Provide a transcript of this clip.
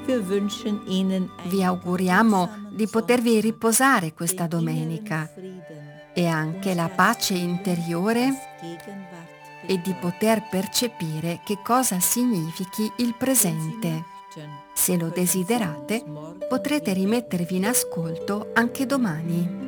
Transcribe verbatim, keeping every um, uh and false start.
Vi auguriamo di potervi riposare questa domenica e anche la pace interiore e di poter percepire che cosa significhi il presente. Se lo desiderate, potrete rimettervi in ascolto anche domani.